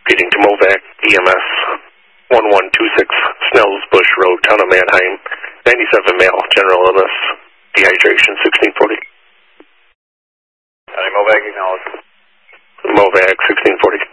Getting to Movac, EMS, 1126 Snells Bush Road, Town of Manheim, 97 male, general illness, dehydration, 1640. Movac, acknowledge. Movac, 1640.